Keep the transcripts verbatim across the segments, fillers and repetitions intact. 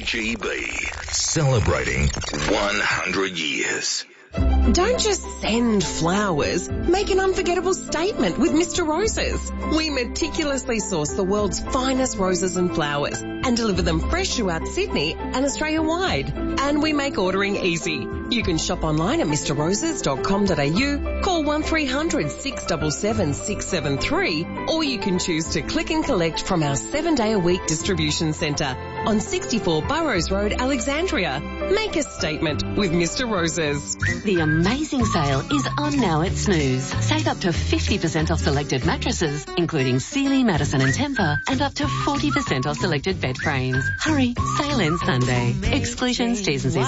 G B, celebrating one hundred years. Don't just send flowers. Make an unforgettable statement with Mister Roses. We meticulously source the world's finest roses and flowers and deliver them fresh throughout Sydney and Australia-wide. And we make ordering easy. You can shop online at mr roses dot com dot a u, call one three hundred six seven seven six seven three, or you can choose to click and collect from our seven-day-a-week distribution centre on sixty-four Burrows Road, Alexandria. Make a statement with Mister Roses. The amazing sale is on now at Snooze. Save up to fifty percent off selected mattresses, including Sealy, Madison and Tempur, and up to forty percent off selected bed frames. Hurry, sale ends Sunday. Exclusions, T's and C's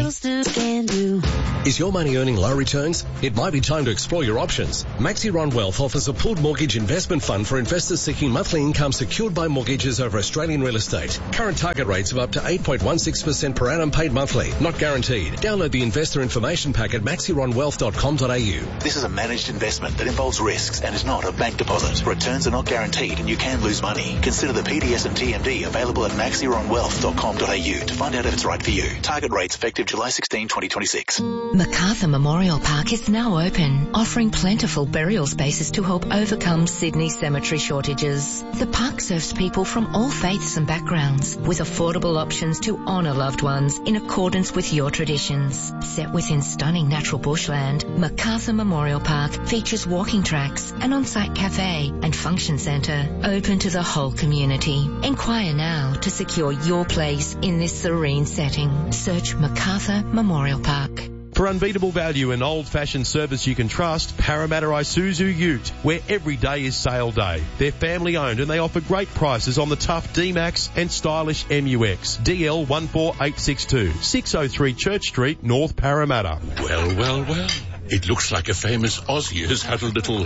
apply. Is your money earning low returns? It might be time to explore your options. Maxiron Wealth offers a pooled mortgage investment fund for investors seeking monthly income secured by mortgages over Australian real estate. Current target rates of up to eight point one six percent per annum paid monthly, not guaranteed. Download the investor information pack at maxiron wealth dot com dot a u. This is a managed investment that involves risks and is not a bank deposit. Returns are not guaranteed and you can lose money. Consider the P D S and T M D available at maxiron wealth dot com dot a u to find out if it's right for you. Target rates effective July sixteenth, twenty twenty-six. Macarthur Memorial Park is now open, offering plentiful burial spaces to help overcome Sydney's cemetery shortages. The park serves people from all faiths and backgrounds, with affordable options to honour loved ones in accordance with your traditions. Set within stunning natural bushland, Macarthur Memorial Park features walking tracks, an on-site cafe and function centre open to the whole community. Inquire now to secure your place in this serene setting. Search Macarthur Memorial Park. For unbeatable value and old-fashioned service you can trust, Parramatta Isuzu Ute, where every day is sale day. They're family-owned and they offer great prices on the tough D-Max and stylish M U X. D L one four eight six two, six oh three Church Street, North Parramatta. Well, well, well. It looks like a famous Aussie has had a little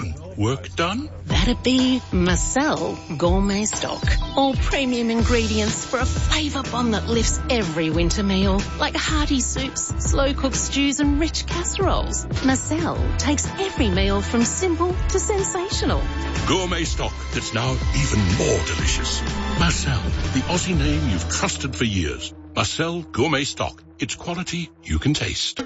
work done. That'd be Marcel Gourmet Stock. All premium ingredients for a flavour bomb that lifts every winter meal, like hearty soups, slow-cooked stews and rich casseroles. Marcel takes every meal from simple to sensational. Gourmet Stock that's now even more delicious. Marcel, the Aussie name you've trusted for years. Marcel Gourmet Stock. It's quality you can taste.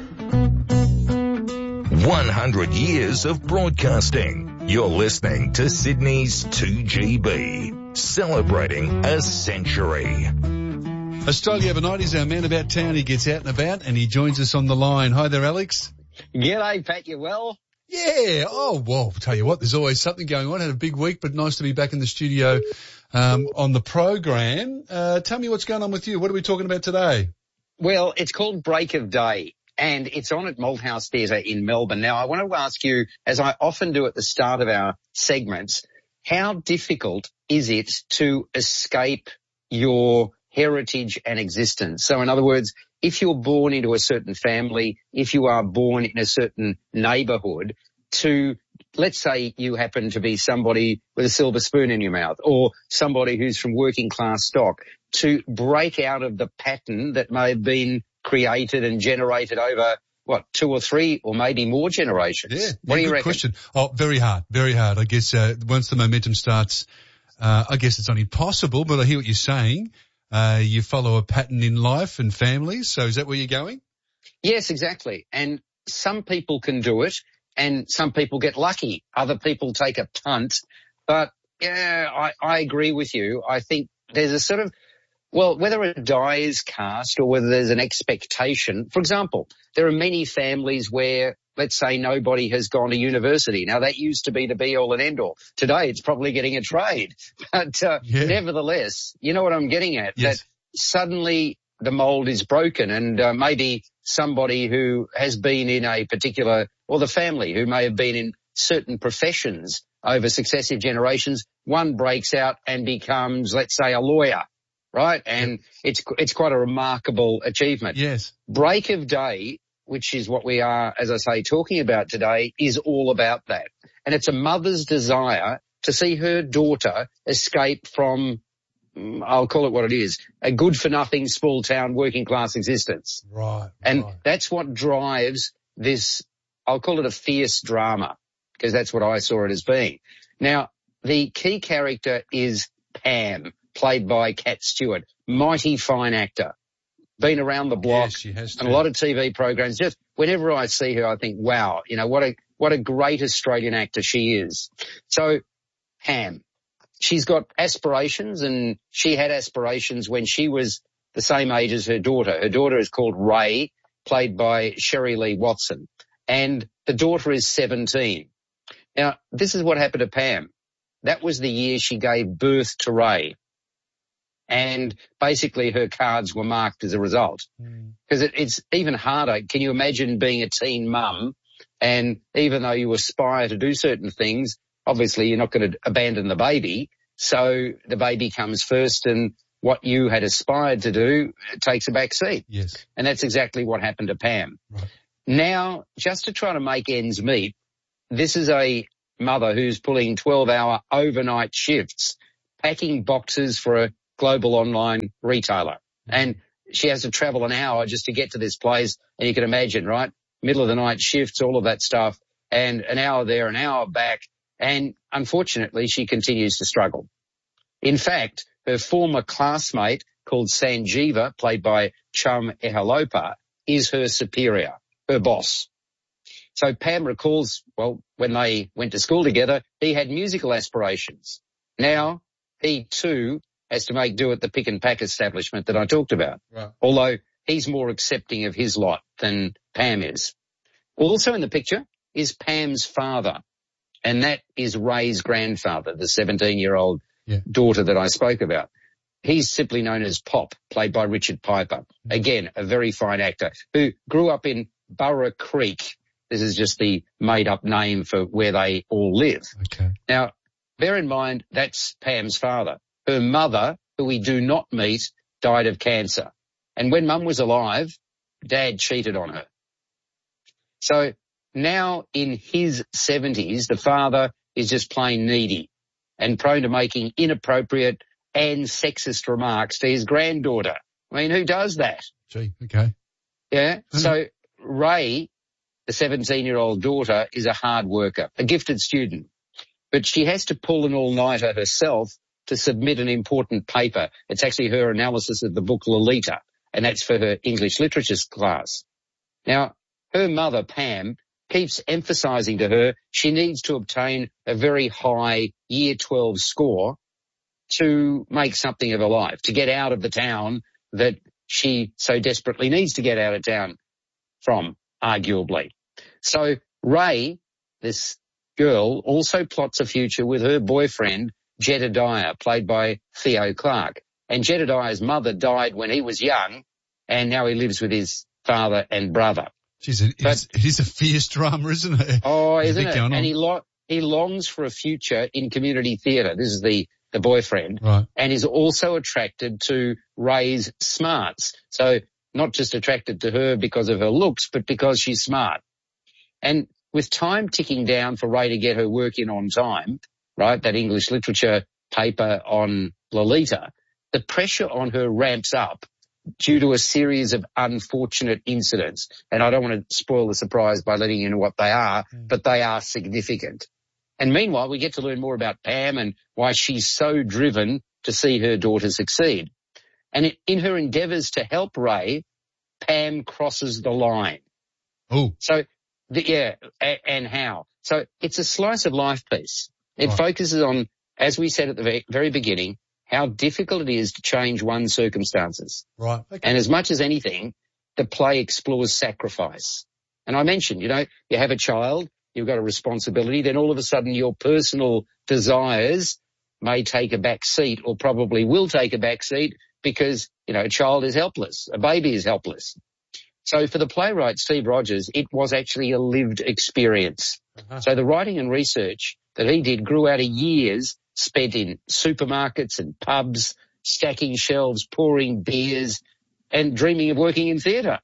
one hundred years of broadcasting. You're listening to Sydney's two G B, celebrating a century. Australia overnight is our man about town. He gets out and about and he joins us on the line. Hi there, Alex. G'day, Pat. You well? Yeah. Oh, well, I'll tell you what, there's always something going on. Had a big week, but nice to be back in the studio um, on the program. Uh, tell me what's going on with you. What are we talking about today? Well, it's called Break of Day. And it's on at Malthouse Theatre in Melbourne. Now, I want to ask you, as I often do at the start of our segments, how difficult is it to escape your heritage and existence? So, in other words, if you're born into a certain family, if you are born in a certain neighbourhood, to, let's say you happen to be somebody with a silver spoon in your mouth or somebody who's from working class stock, to break out of the pattern that may have been created and generated over, what, two or three or maybe more generations? Yeah, what yeah, do you good reckon? Question. Oh, very hard, very hard. I guess uh, once the momentum starts, uh, I guess it's not impossible, but I hear what you're saying. Uh, you follow a pattern in life and families, so is that where you're going? Yes, exactly. And some people can do it and some people get lucky. Other people take a punt. But, yeah, I, I agree with you. I think there's a sort of, well, whether a die is cast or whether there's an expectation. For example, there are many families where, let's say, nobody has gone to university. Now, that used to be the be-all and end-all. Today, it's probably getting a trade. But uh, yeah. Nevertheless, you know what I'm getting at? Yes. That suddenly the mould is broken and uh, maybe somebody who has been in a particular, or the family who may have been in certain professions over successive generations, one breaks out and becomes, let's say, a lawyer. Right? And it's it's quite a remarkable achievement. Yes. Break of Day, which is what we are, as I say, talking about today, is all about that. And it's a mother's desire to see her daughter escape from, I'll call it what it is, a good-for-nothing small-town working-class existence. Right. And right. that's what drives this, I'll call it a fierce drama, because that's what I saw it as being. Now, the key character is Pam, played by Cat Stewart. mighty fine actor. Been around the block. Yes, she has and a lot of T V programs. Just whenever I see her, I think, wow, you know, what a, what a great Australian actor she is. So Pam, she's got aspirations, and she had aspirations when she was the same age as her daughter. Her daughter is called Ray, played by Sherry Lee Watson, and the daughter is seventeen. Now, this is what happened to Pam. That was the year she gave birth to Ray. And basically her cards were marked as a result. Because mm. it, it's even harder. Can you imagine being a teen mum, and even though you aspire to do certain things, obviously you're not going to abandon the baby. So the baby comes first, and what you had aspired to do takes a back seat. Yes. And that's exactly what happened to Pam. Right. Now, just to try to make ends meet, this is a mother who's pulling twelve-hour overnight shifts, packing boxes for a global online retailer. And she has to travel an hour just to get to this place. And you can imagine, right? Middle of the night shifts, all of that stuff, and an hour there, an hour back. And unfortunately, she continues to struggle. In fact, her former classmate called Sanjeeva, played by Chum Ehalopa, is her superior, her boss. So Pam recalls, well, when they went to school together, he had musical aspirations. Now he too has to make do at the pick and pack establishment that I talked about. Right. Although he's more accepting of his lot than Pam is. Also in the picture is Pam's father, and that is Ray's grandfather, the seventeen-year-old yeah. daughter that I spoke about. He's simply known as Pop, played by Richard Piper. Mm-hmm. Again, a very fine actor who grew up in Burra Creek. This is just the made-up name for where they all live. Okay. Now, bear in mind, that's Pam's father. Her mother, who we do not meet, died of cancer. And when Mum was alive, Dad cheated on her. So now in his seventies, the father is just plain needy and prone to making inappropriate and sexist remarks to his granddaughter. I mean, who does that? Gee, okay. Yeah. Mm-hmm. So Ray, the seventeen-year-old daughter, is a hard worker, a gifted student, but she has to pull an all-nighter herself to submit an important paper. It's actually her analysis of the book Lolita, and that's for her English literature class. Now, her mother, Pam, keeps emphasising to her she needs to obtain a very high year twelve score to make something of her life, to get out of the town that she so desperately needs to get out of town from, arguably. So Ray, this girl, also plots a future with her boyfriend, Jedediah, played by Theo Clark. And Jedediah's mother died when he was young, and now he lives with his father and brother. Jeez, it, but, is, it is a fierce drama, isn't it? Oh, isn't it? And he, lo- he longs for a future in community theatre. This is the, the boyfriend. Right. And is also attracted to Ray's smarts. So not just attracted to her because of her looks, but because she's smart. And with time ticking down for Ray to get her work in on time, right, that English literature paper on Lolita, the pressure on her ramps up due to a series of unfortunate incidents. And I don't want to spoil the surprise by letting you know what they are, mm. but they are significant. And meanwhile, we get to learn more about Pam and why she's so driven to see her daughter succeed. And it, in her endeavours to help Ray, Pam crosses the line. Oh. So, the, yeah, a, and how? So it's a slice of life piece. It right. focuses on, as we said at the very beginning, how difficult it is to change one's circumstances. Right. Okay. And as much as anything, the play explores sacrifice. And I mentioned, you know, you have a child, you've got a responsibility, then all of a sudden your personal desires may take a back seat, or probably will take a back seat, because, you know, a child is helpless, a baby is helpless. So for the playwright Steve Rogers, it was actually a lived experience. Uh-huh. So the writing and research that he did grew out of years spent in supermarkets and pubs, stacking shelves, pouring beers, and dreaming of working in theatre.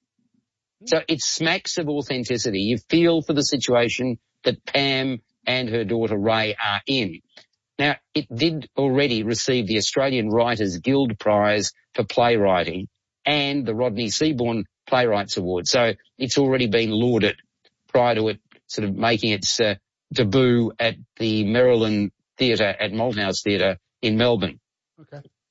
So it smacks of authenticity. You feel for the situation that Pam and her daughter Ray are in. Now, it did already receive the Australian Writers Guild Prize for playwriting and the Rodney Seaborn Playwrights Award. So it's already been lauded prior to it sort of making its uh, debut at the Maryland Theatre at Malthouse Theatre in Melbourne. Okay.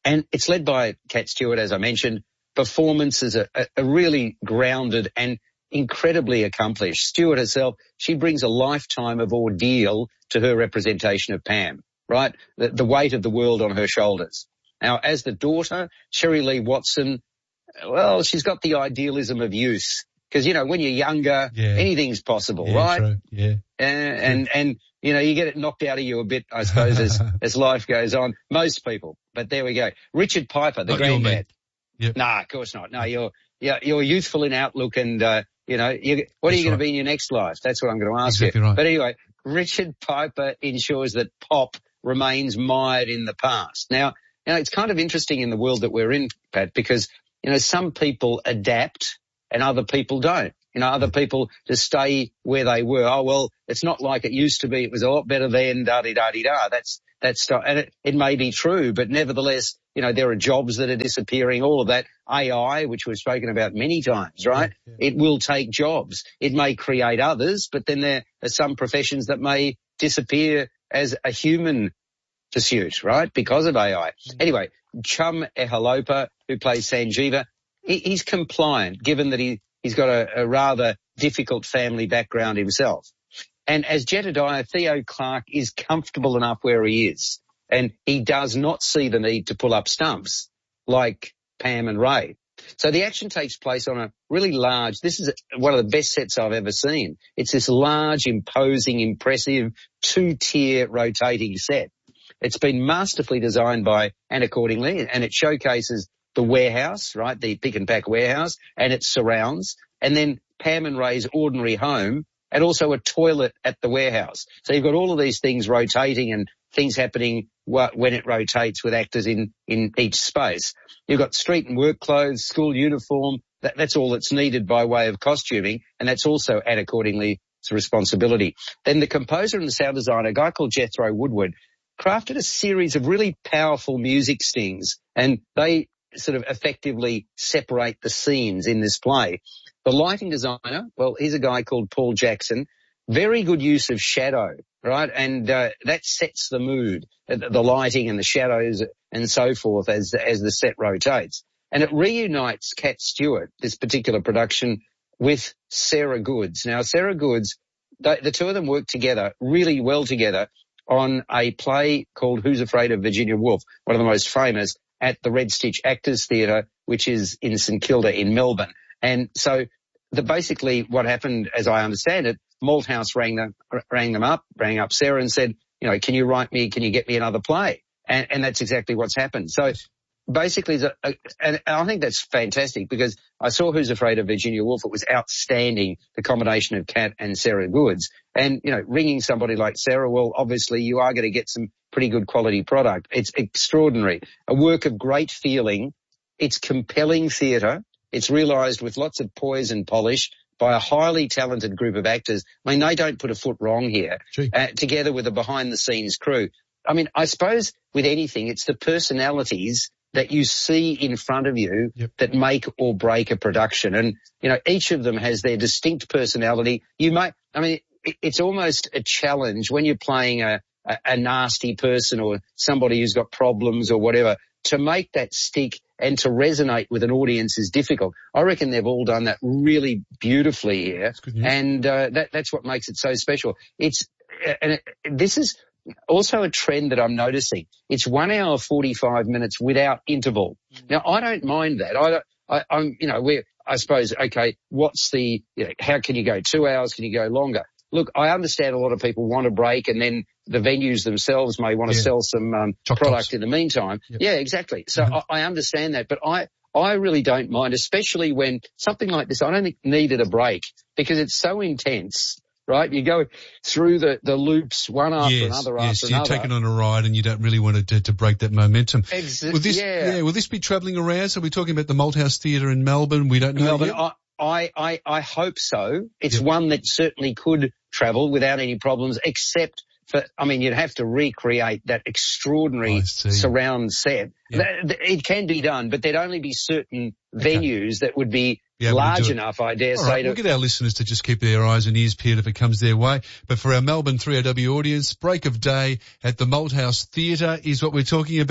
And it's led by Cat Stewart, as I mentioned. Performance is a, a, a really grounded and incredibly accomplished. Stewart herself, she brings a lifetime of ordeal to her representation of Pam, right? The, the weight of the world on her shoulders. Now, as the daughter, Sherry Lee Watson, well, she's got the idealism of youth. Because, you know, when you're younger, yeah. anything's possible, yeah, right? True. Yeah. And, and, and, you know, you get it knocked out of you a bit, I suppose, as, as life goes on. Most people. But there we go. Richard Piper, the Not granddad. Yep. No, nah, of course not. No, you're, you're, you're youthful in outlook and, uh, you know, you, what That's are you right. going to be in your next life? That's what I'm going to ask exactly you. Right. But anyway, Richard Piper ensures that pop remains mired in the past. Now, now it's kind of interesting in the world that we're in, Pat, because, you know, some people adapt and other people don't. You know, other people just stay where they were. Oh, well, it's not like it used to be. It was a lot better then, da-di-da-di-da. That's, that's stuff. And it, it may be true, but nevertheless, you know, there are jobs that are disappearing, all of that. A I, which we've spoken about many times, right? Yeah, yeah. It will take jobs. It may create others, but then there are some professions that may disappear as a human pursuit, right? Because of A I. Mm-hmm. Anyway, Chum Ehalopa, who plays Sanjeeva, he, he's compliant, given that he, he's got a, a rather difficult family background himself. And as Jedediah, Theo Clark is comfortable enough where he is. And he does not see the need to pull up stumps like Pam and Ray. So the action takes place on a really large, this is one of the best sets I've ever seen. It's this large, imposing, impressive, two-tier rotating set. It's been masterfully designed by Anna Cordingley, and it showcases the warehouse, right, the pick and pack warehouse, and its surrounds, and then Pam and Ray's ordinary home, and also a toilet at the warehouse. So you've got all of these things rotating and things happening when it rotates with actors in, in each space. You've got street and work clothes, school uniform. That, that's all that's needed by way of costuming, and that's also Anna Cordingley's responsibility. Then the composer and the sound designer, a guy called Jethro Woodward, crafted a series of really powerful music stings, and they sort of effectively separate the scenes in this play. The lighting designer, well, he's a guy called Paul Jackson. Very good use of shadow, right? And uh, that sets the mood, the lighting and the shadows and so forth as as the set rotates. And it reunites Cat Stewart, this particular production, with Sarah Goods. Now, Sarah Goods, the, the two of them work together really well together on a play called Who's Afraid of Virginia Woolf, one of the most famous, at the Red Stitch Actors Theatre, which is in St Kilda in Melbourne. And so the basically what happened, as I understand it, Malthouse rang them, rang them up, rang up Sarah and said, you know, can you write me, can you get me another play? And, and that's exactly what's happened. So basically, the, uh, and I think that's fantastic because I saw Who's Afraid of Virginia Woolf. It was outstanding, the combination of Cat and Sarah Goods. And, you know, ringing somebody like Sarah, well, obviously you are going to get some pretty good quality product. It's extraordinary. A work of great feeling. It's compelling theatre. It's realised with lots of poise and polish by a highly talented group of actors. I mean, they don't put a foot wrong here, uh, together with a behind-the-scenes crew. I mean, I suppose with anything, it's the personalities that you see in front of you yep. that make or break a production. And, you know, each of them has their distinct personality. You might, I mean, it, it's almost a challenge when you're playing a, a, a nasty person or somebody who's got problems or whatever. To make that stick and to resonate with an audience is difficult. I reckon they've all done that really beautifully here. And, uh, that, that's what makes it so special. It's, and it, this is also a trend that I'm noticing. It's one hour, forty-five minutes without interval. Mm. Now, I don't mind that. I don't, I, I'm, you know, we're, I suppose, okay, what's the, you know, how can you go two hours? Can you go longer? Look, I understand a lot of people want a break and then the venues themselves may want to yeah. sell some um, product in the meantime. Yep. Yeah, exactly. So mm-hmm. I, I understand that, but I, I really don't mind, especially when something like this, I don't think needed a break because it's so intense, right? You go through the, the loops one after yes, another yes, after you're another. You're taking on a ride and you don't really want to, to break that momentum. Exactly. Will this, yeah. yeah. Will this be travelling around? So we're talking about the Malthouse Theatre in Melbourne. We don't know Melbourne, yet. I, I, I, I hope so. It's yep. one that certainly could travel without any problems, except for, I mean, you'd have to recreate that extraordinary surround set. Yep. It can be done, but there'd only be certain okay. venues that would be large enough, I dare All say. Right, to we'll get our listeners to just keep their eyes and ears peeled if it comes their way. But for our Melbourne three R W audience, Break of Day at the Malthouse Theatre is what we're talking about.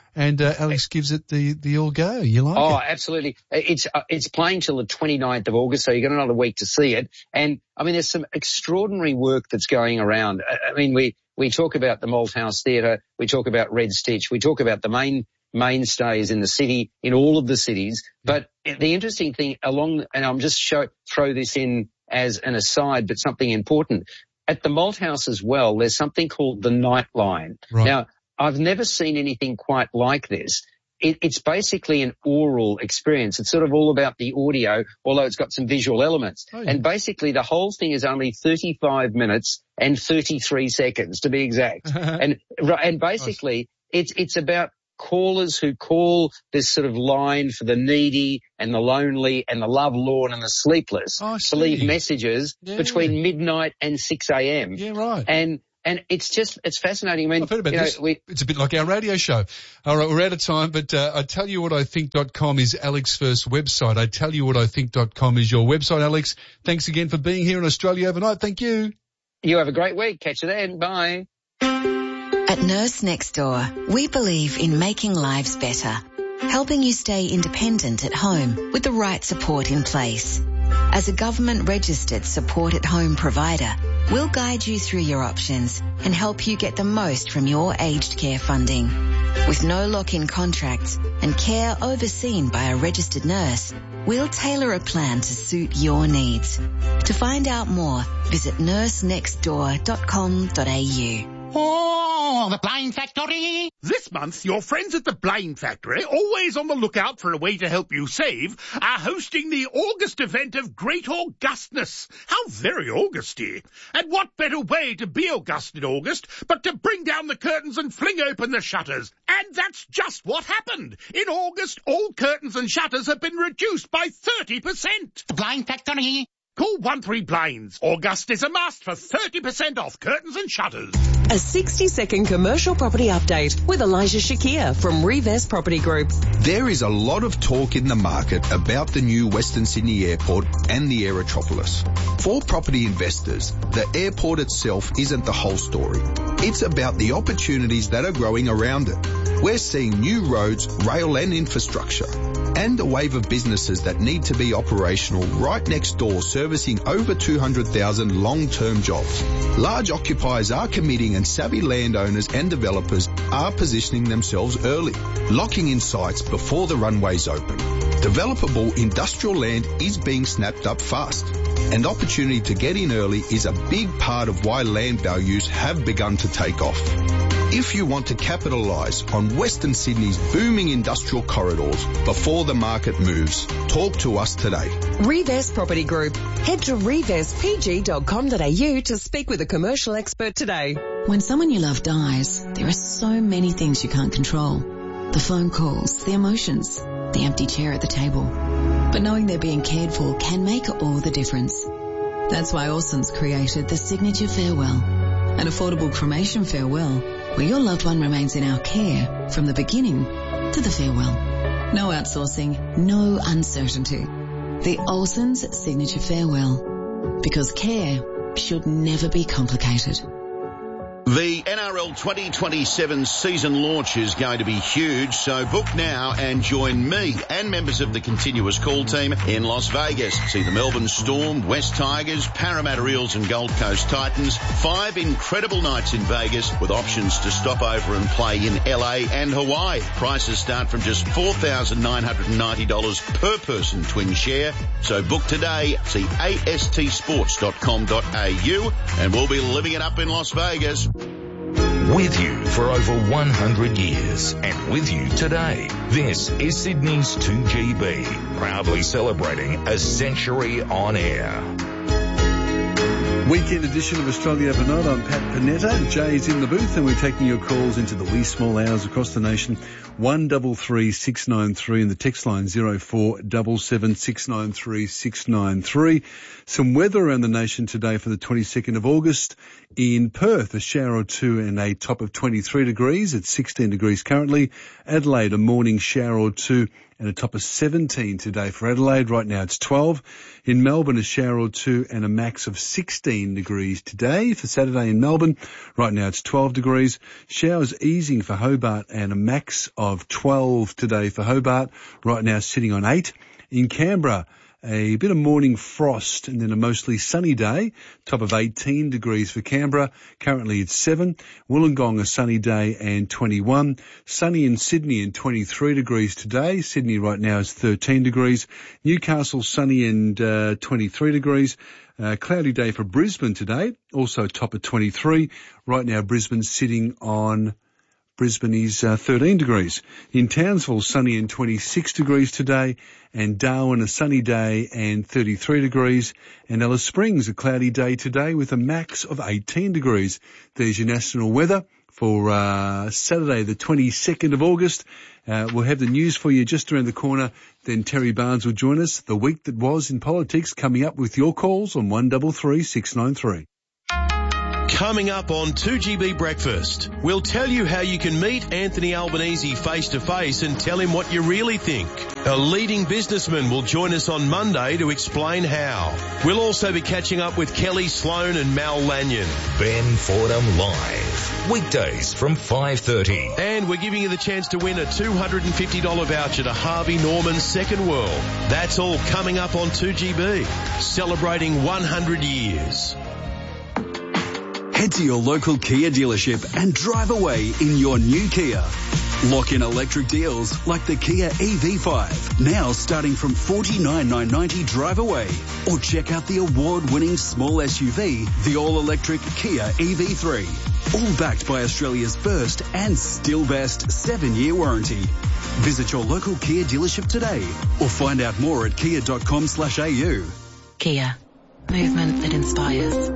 And uh, Alex gives it the, the all go. You like oh, it? Oh, absolutely. It's uh, it's playing till the twenty-ninth of August, so you've got another week to see it. And, I mean, there's some extraordinary work that's going around. I, I mean, we, we talk about the Malthouse Theatre, we talk about Red Stitch, we talk about the main mainstays in the city, in all of the cities. But the interesting thing along, and I'm just show, throw this in as an aside, but something important. At the Malthouse as well, there's something called the Nightline. Right. Now, I've never seen anything quite like this. It, it's basically an oral experience. It's sort of all about the audio, although it's got some visual elements. Oh, yeah. And basically the whole thing is only thirty-five minutes and thirty-three seconds to be exact. and, and basically it's, it's about callers who call this sort of line for the needy and the lonely and the lovelorn and the sleepless oh, to leave messages yeah. between midnight and six a.m. Yeah, right. And And it's just, it's fascinating. I mean, I've heard about you know, this. We, it's a bit like our radio show. All right, we're out of time, but uh, I tell you what I think dot com is Alex's first website. I tell you what I think dot com is your website, Alex. Thanks again for being here in Australia overnight. Thank you. You have a great week. Catch you then. Bye. At Nurse Next Door, we believe in making lives better, helping you stay independent at home with the right support in place. As a government-registered support-at-home provider, we'll guide you through your options and help you get the most from your aged care funding. With no lock-in contracts and care overseen by a registered nurse, we'll tailor a plan to suit your needs. To find out more, visit nurse next door dot com dot a u. Oh, the Blind Factory! This month, your friends at the Blind Factory, always on the lookout for a way to help you save, are hosting the August event of Great Augustness. How very Augusty! And what better way to be August in August but to bring down the curtains and fling open the shutters? And that's just what happened. In August, all curtains and shutters have been reduced by thirty percent. The Blind Factory! Call one three blinds. August is a must for thirty percent off curtains and shutters. A sixty second commercial property update with Elijah Shakir from Reves Property Group. There is a lot of talk in the market about the new Western Sydney Airport and the Aerotropolis. For property investors, the airport itself isn't the whole story. It's about the opportunities that are growing around it. We're seeing new roads, rail and infrastructure, and a wave of businesses that need to be operational right next door, servicing over two hundred thousand long-term jobs. Large occupiers are committing and savvy landowners and developers are positioning themselves early, locking in sites before the runways open. Developable industrial land is being snapped up fast, and opportunity to get in early is a big part of why land values have begun to take off. If you want to capitalise on Western Sydney's booming industrial corridors before the market moves, talk to us today. Reves Property Group. Head to reves p g dot com dot a u to speak with a commercial expert today. When someone you love dies, there are so many things you can't control. The phone calls, the emotions, the empty chair at the table. But knowing they're being cared for can make all the difference. That's why Orson's created the Signature Farewell, an affordable cremation farewell where your loved one remains in our care from the beginning to the farewell. No outsourcing, no uncertainty. The Olsen's Signature Farewell. Because care should never be complicated. The N R L twenty twenty-seven season launch is going to be huge, so book now and join me and members of the Continuous Call team in Las Vegas. See the Melbourne Storm, West Tigers, Parramatta Eels and Gold Coast Titans. Five incredible nights in Vegas with options to stop over and play in L A and Hawaii. Prices start from just four thousand nine hundred ninety dollars per person twin share. So book today. See a s t sports dot com dot a u and we'll be living it up in Las Vegas. With you for over one hundred years and with you today. This is Sydney's two G B, proudly celebrating a century on air. Weekend edition of Australia Overnight. I'm Pat Panetta. Jay's in the booth and we're taking your calls into the wee small hours across the nation. one double three six nine three and the text line zero four seven seven six nine three six nine three. Some weather around the nation today for the twenty-second of August. In Perth, a shower or two and a top of twenty-three degrees. It's sixteen degrees currently. Adelaide, a morning shower or two and a top of seventeen today for Adelaide. Right now it's twelve. In Melbourne, a shower or two and a max of sixteen degrees today. For Saturday in Melbourne, right now it's twelve degrees. Showers easing for Hobart and a max of twelve today for Hobart. Right now sitting on eight. In Canberra, a bit of morning frost and then a mostly sunny day. Top of eighteen degrees for Canberra. Currently it's seven. Wollongong, a sunny day and twenty-one. Sunny in Sydney and twenty-three degrees today. Sydney right now is thirteen degrees. Newcastle, sunny and uh, twenty-three degrees. Uh, cloudy day for Brisbane today. Also top of twenty-three. Right now Brisbane's sitting on... Brisbane is uh, thirteen degrees. In Townsville, sunny and twenty-six degrees today. And Darwin, a sunny day and thirty-three degrees. And Alice Springs, a cloudy day today with a max of eighteen degrees. There's your national weather for uh, Saturday, the twenty-second of August. Uh, we'll have the news for you just around the corner. Then Terry Barnes will join us. The week that was in politics, coming up with your calls on one three three, six nine three. Coming up on two G B Breakfast, we'll tell you how you can meet Anthony Albanese face to face and tell him what you really think. A leading businessman will join us on Monday to explain how. We'll also be catching up with Kelly Sloan and Mal Lanyon. Ben Fordham Live. Weekdays from five thirty. And we're giving you the chance to win a two hundred fifty dollars voucher to Harvey Norman's Second World. That's all coming up on two G B. Celebrating one hundred years. Head to your local Kia dealership and drive away in your new Kia. Lock in electric deals like the Kia E V five, now starting from forty-nine thousand nine hundred ninety dollars drive away. Or check out the award-winning small S U V, the all-electric Kia E V three. All backed by Australia's first and still best seven-year warranty. Visit your local Kia dealership today or find out more at kia dot com slash a u. Kia. Movement that inspires.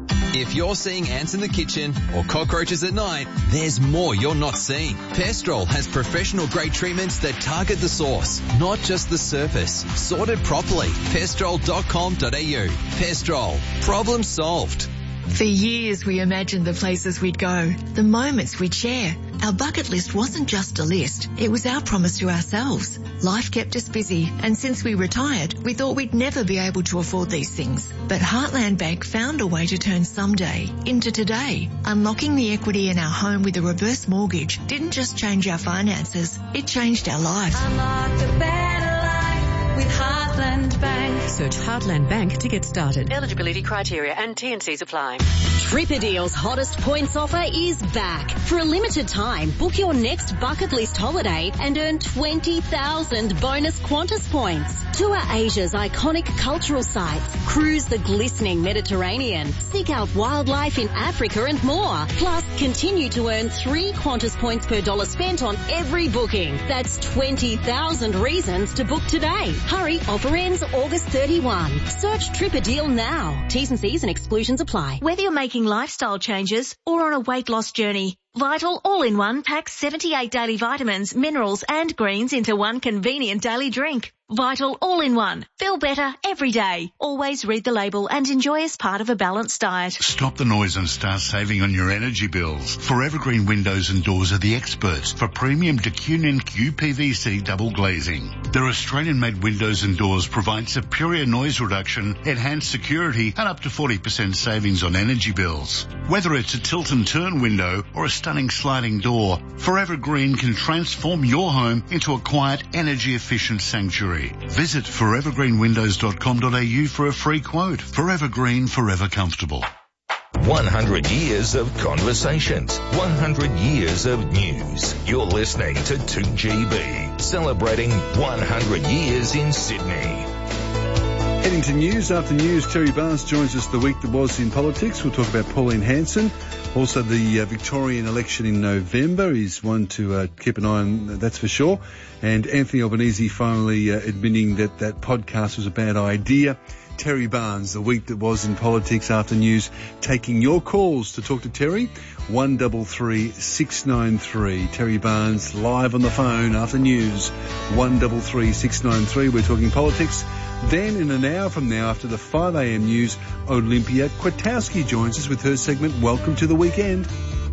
If you're seeing ants in the kitchen or cockroaches at night, there's more you're not seeing. Pestrol has professional grade treatments that target the source, not just the surface. Sorted properly. pestrol dot com dot a u. Pestrol. Problem solved. For years we imagined the places we'd go, the moments we'd share. Our bucket list wasn't just a list, it was our promise to ourselves. Life kept us busy, and since we retired, we thought we'd never be able to afford these things. But Heartland Bank found a way to turn someday into today. Unlocking the equity in our home with a reverse mortgage didn't just change our finances, it changed our lives. Unlock the better life with Heartland Bank. Search Heartland Bank to get started. Eligibility criteria and T and Cs apply. Tripperdeal's hottest points offer is back. For a limited time, book your next bucket list holiday and earn twenty thousand bonus Qantas points. Tour Asia's iconic cultural sites, cruise the glistening Mediterranean, seek out wildlife in Africa and more. Plus, continue to earn three Qantas points per dollar spent on every booking. That's twenty thousand reasons to book today. Hurry, offer ends August thirty-first. Search Tripperdeal now. T's and C's and exclusions apply. Whether you're making lifestyle changes or on a weight loss journey, Vital All-in-One packs seventy-eight daily vitamins, minerals and greens into one convenient daily drink. Vital All-in-One. Feel better every day. Always read the label and enjoy as part of a balanced diet. Stop the noise and start saving on your energy bills. Forever Green Windows and Doors are the experts for premium Decunion U P V C double glazing. Their Australian-made windows and doors provide superior noise reduction, enhanced security and up to forty percent savings on energy bills. Whether it's a tilt and turn window or a stunning sliding door, Forever Green can transform your home into a quiet, energy-efficient sanctuary. Visit forever green windows dot com dot a u for a free quote. Forever Green, forever comfortable. one hundred years of conversations, one hundred years of news. You're listening to two G B, celebrating one hundred years in Sydney. Heading to news. After news, Terry Barnes joins us the week that was in politics. We'll talk about Pauline Hanson. Also, the uh, Victorian election in November is one to uh, keep an eye on, that's for sure. And Anthony Albanese finally uh, admitting that that podcast was a bad idea. Terry Barnes, the week that was in politics after news, taking your calls to talk to Terry. one three three, six nine three. Terry Barnes live on the phone after news. one three three, six nine three. We're talking politics. Then in an hour from now, after the five a.m. news, Olympia Kwiatkowski joins us with her segment, Welcome to the Weekend.